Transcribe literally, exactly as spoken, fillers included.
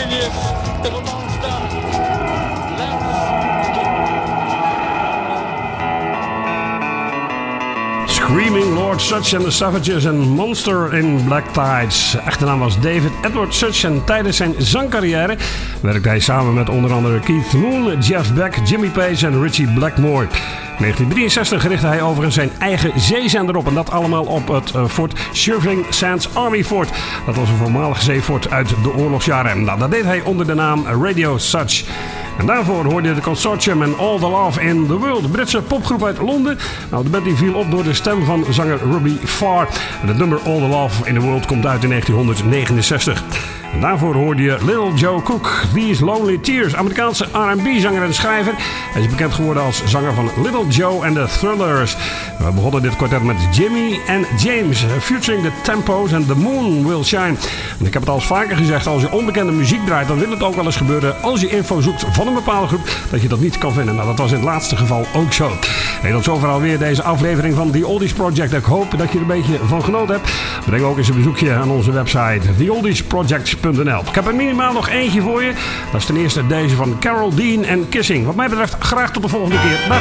Julius, de romanstar. Screaming Lord Sutch and the Savages en Monster in Black Tides. Echte naam was David Edward Sutch en tijdens zijn zangcarrière werkte hij samen met onder andere Keith Moon, Jeff Beck, Jimmy Page en Richie Blackmore. In negentien drieënzestig richtte hij overigens zijn eigen zeezender op en dat allemaal op het uh, Fort Stirling Sands Army Fort. Dat was een voormalig zeefort uit de oorlogsjaren. Nou, dat deed hij onder de naam Radio Sutch. En daarvoor hoorde je de Consortium en All the Love in the World, de Britse popgroep uit Londen. Nou, de band die viel op door de stem van zanger Robbie Farr. En het nummer All the Love in the World komt uit in negentien negenenzestig. En daarvoor hoorde je Little Joe Cook, These Lonely Tears, Amerikaanse R en B-zanger en schrijver. Hij is bekend geworden als zanger van Little Joe and the Thrillers. We begonnen dit kwartet met Jimmy en James, featuring the Tempos and The Moon Will Shine. En ik heb het al eens vaker gezegd, als je onbekende muziek draait, dan wil het ook wel eens gebeuren als je info zoekt van een bepaalde groep, dat je dat niet kan vinden. Nou, dat was in het laatste geval ook zo. Hey, tot zover alweer deze aflevering van The Oldies Project. Ik hoop dat je er een beetje van genoten hebt. Breng ook eens een bezoekje aan onze website the oldies project punt n l. Ik heb er minimaal nog eentje voor je. Dat is ten eerste deze van Carol Dean en Kissing. Wat mij betreft graag tot de volgende keer. Dag!